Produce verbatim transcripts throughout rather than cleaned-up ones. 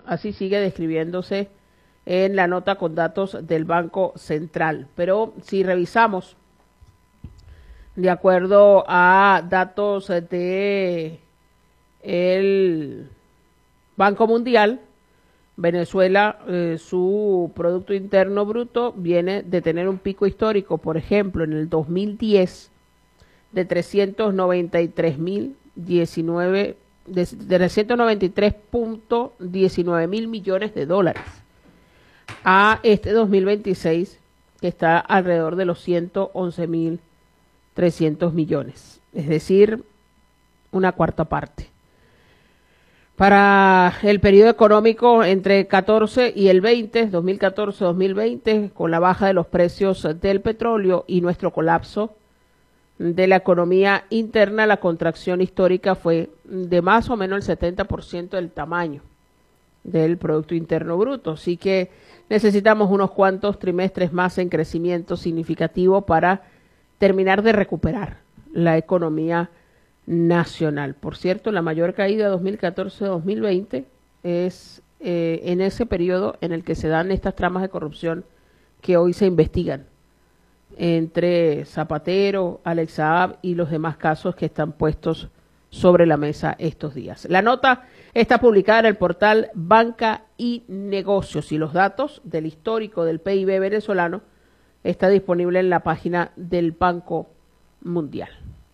así sigue describiéndose en la nota con datos del Banco Central. Pero si revisamos, de acuerdo a datos de el Banco Mundial, Venezuela, eh, su Producto Interno Bruto viene de tener un pico histórico, por ejemplo, en el dos mil diez, de trescientos noventa y tres mil diecinueve, de, de trescientos noventa y tres punto diecinueve mil millones de dólares, a este dos mil veintiséis, que está alrededor de los ciento once mil trescientos millones, es decir, una cuarta parte. Para el periodo económico entre catorce y el veinte, dos mil catorce dos mil veinte, con la baja de los precios del petróleo y nuestro colapso de la economía interna, la contracción histórica fue de más o menos el setenta por ciento del tamaño del Producto Interno Bruto. Así que necesitamos unos cuantos trimestres más en crecimiento significativo para terminar de recuperar la economía nacional. Por cierto, la mayor caída dos mil catorce dos mil veinte es eh, en ese periodo en el que se dan estas tramas de corrupción que hoy se investigan entre Zapatero, Alex Saab y los demás casos que están puestos sobre la mesa estos días. La nota está publicada en el portal Banca y Negocios y los datos del histórico del P I B venezolano está disponible en la página del Banco Mundial.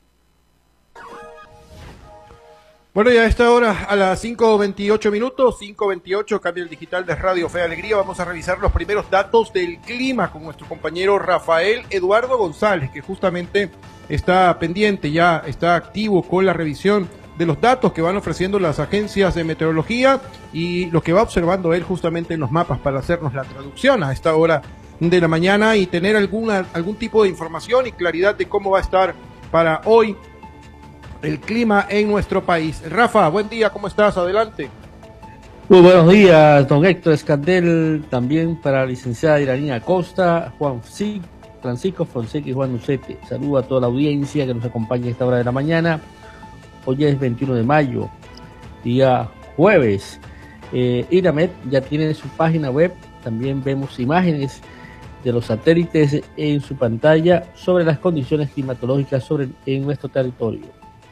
Bueno, y a esta hora, a las cinco veintiocho minutos, cinco veintiocho, cambia el digital de Radio Fe y Alegría. Vamos a revisar los primeros datos del clima con nuestro compañero Rafael Eduardo González, que justamente está pendiente, ya está activo con la revisión de los datos que van ofreciendo las agencias de meteorología y lo que va observando él justamente en los mapas para hacernos la traducción a esta hora de la mañana y tener alguna algún tipo de información y claridad de cómo va a estar para hoy el clima en nuestro país. Rafa, buen día, ¿cómo estás? Adelante. Muy buenos días, don Héctor Escandel, también para la licenciada Iranía Acosta, Juan Francisco Fonseca y Juan Ucete. Saludo a toda la audiencia que nos acompaña a esta hora de la mañana. Hoy es veintiuno de mayo, día jueves. Eh, Iramet ya tiene su página web, también vemos imágenes de los satélites en su pantalla sobre las condiciones climatológicas sobre, en nuestro territorio.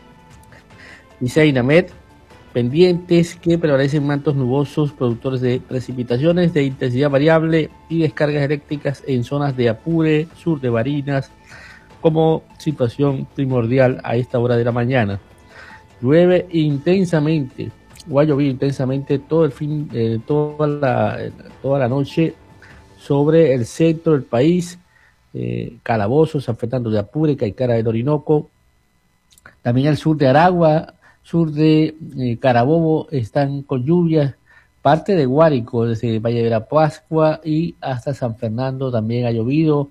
Dice Inamet, pendientes que prevalecen mantos nubosos, productores de precipitaciones de intensidad variable y descargas eléctricas en zonas de Apure, sur de Barinas, como situación primordial a esta hora de la mañana. Llueve intensamente, o ha llovido intensamente todo el fin, eh, toda la, toda la noche sobre el centro del país, eh, Calabozo, San Fernando de Apure, Caicara del Orinoco, también el sur de Aragua, sur de eh, Carabobo están con lluvias, parte de Guárico, desde Valle de la Pascua y hasta San Fernando también ha llovido,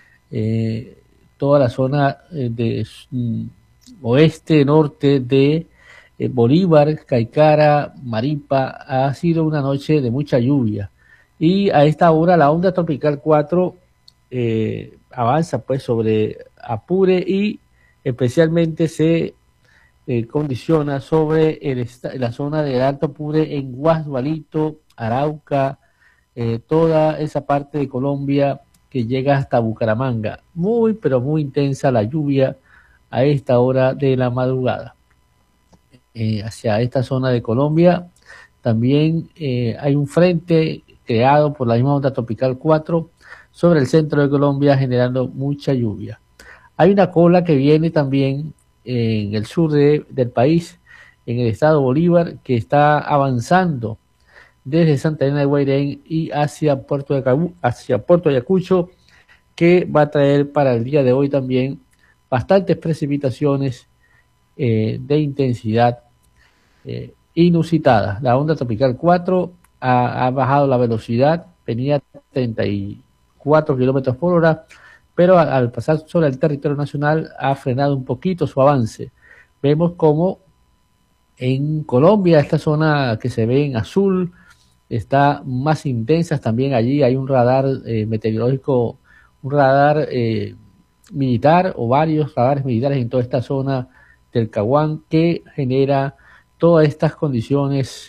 eh, toda la zona eh, de mm, oeste, norte de eh, Bolívar, Caicara, Maripa, ha sido una noche de mucha lluvia y a esta hora la onda tropical cuatro eh, avanza pues sobre Apure y especialmente se Eh, condiciona sobre el, la zona del Alto Apure en Guasdualito, Arauca, eh, toda esa parte de Colombia que llega hasta Bucaramanga. Muy, pero muy intensa la lluvia a esta hora de la madrugada. Eh, hacia esta zona de Colombia también eh, hay un frente creado por la misma onda tropical cuatro sobre el centro de Colombia generando mucha lluvia. Hay una cola que viene también en el sur de, del país, en el estado Bolívar, que está avanzando desde Santa Elena de Guairén y hacia Puerto, de Cabu, hacia Puerto Ayacucho, que va a traer para el día de hoy también bastantes precipitaciones eh, de intensidad eh, inusitada. La onda tropical cuatro ha, ha bajado la velocidad, venía a treinta y cuatro kilómetros por hora, pero al pasar sobre el territorio nacional ha frenado un poquito su avance. Vemos como en Colombia esta zona que se ve en azul está más intensa, también allí hay un radar eh, meteorológico, un radar eh, militar o varios radares militares en toda esta zona del Caguán que genera todas estas condiciones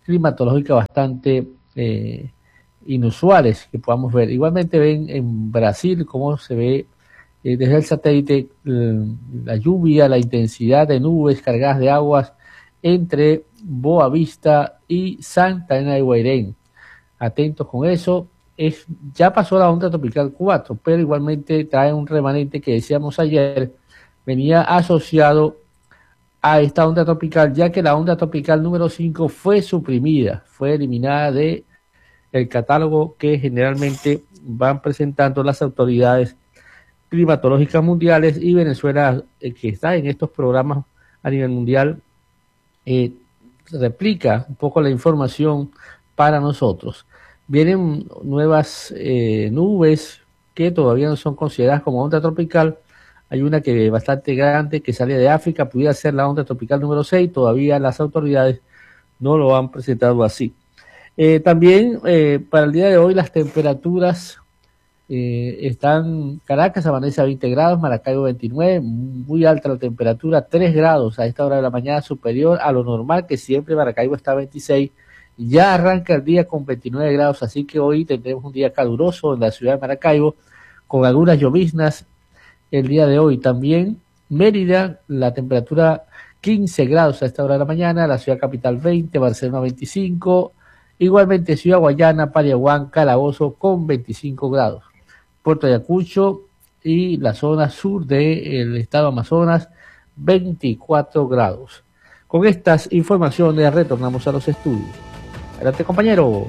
climatológicas bastante eh, inusuales que podamos ver. Igualmente ven en Brasil cómo se ve eh, desde el satélite eh, la lluvia, la intensidad de nubes cargadas de aguas entre Boa Vista y Santa Ana de Guairén. Atentos con eso. Es, ya pasó la onda tropical cuatro, pero igualmente trae un remanente que decíamos ayer, venía asociado a esta onda tropical, ya que la onda tropical número cinco fue suprimida, fue eliminada de el catálogo que generalmente van presentando las autoridades climatológicas mundiales, y Venezuela, eh, que está en estos programas a nivel mundial, eh, replica un poco la información para nosotros. Vienen nuevas eh, nubes que todavía no son consideradas como onda tropical. Hay una que es bastante grande que sale de África, pudiera ser la onda tropical número seis, todavía las autoridades no lo han presentado así. Eh, también eh, para el día de hoy las temperaturas eh, están, Caracas amanece a veinte grados, Maracaibo veintinueve, muy alta la temperatura, tres grados a esta hora de la mañana, superior a lo normal, que siempre Maracaibo está a veintiséis. Ya arranca el día con veintinueve grados, así que hoy tendremos un día caluroso en la ciudad de Maracaibo, con algunas lloviznas el día de hoy. También Mérida, la temperatura quince grados a esta hora de la mañana, la ciudad capital veinte, Barcelona veinticinco, igualmente Ciudad Guayana, Pariaguán, Calabozo con veinticinco grados. Puerto Ayacucho y la zona sur del estado Amazonas, veinticuatro grados. Con estas informaciones retornamos a los estudios. Adelante, compañeros.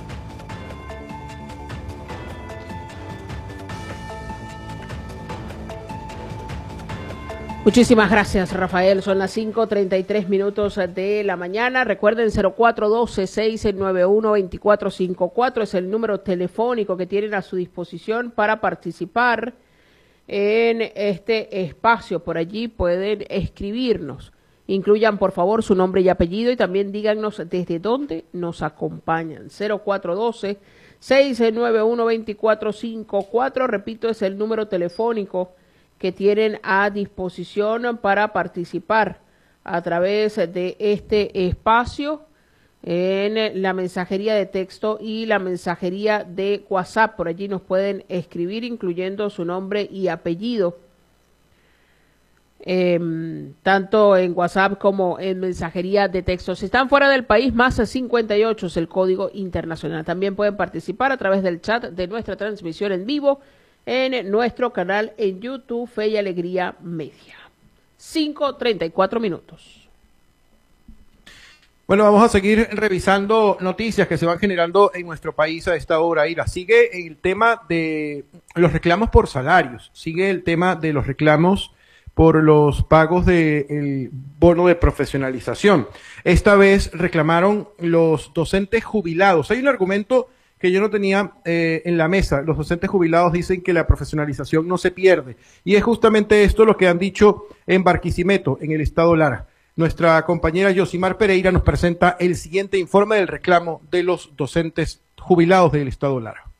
Muchísimas gracias, Rafael. Son las cinco treinta y tres minutos de la mañana. Recuerden, cero cuatro uno dos, seis nueve uno, dos cuatro cinco cuatro es el número telefónico que tienen a su disposición para participar en este espacio. Por allí pueden escribirnos. Incluyan, por favor, su nombre y apellido y también díganos desde dónde nos acompañan. cero cuatro uno dos, seis nueve uno, dos cuatro cinco cuatro. Repito, es el número telefónico que tienen a disposición para participar a través de este espacio en la mensajería de texto y la mensajería de WhatsApp. Por allí nos pueden escribir incluyendo su nombre y apellido, eh, tanto en WhatsApp como en mensajería de texto. Si están fuera del país, más cincuenta y ocho es el código internacional. También pueden participar a través del chat de nuestra transmisión en vivo en nuestro canal en YouTube, Fe y Alegría Media. cinco treinta y cuatro minutos. Bueno, vamos a seguir revisando noticias que se van generando en nuestro país a esta hora. Ira, sigue el tema de los reclamos por salarios, sigue el tema de los reclamos por los pagos del bono de profesionalización. Esta vez reclamaron los docentes jubilados. Hay un argumento que yo no tenía eh, en la mesa. Los docentes jubilados dicen que la profesionalización no se pierde. Y es justamente esto lo que han dicho en Barquisimeto, en el estado Lara. Nuestra compañera Yosimar Pereira nos presenta el siguiente informe del reclamo de los docentes jubilados del estado Lara.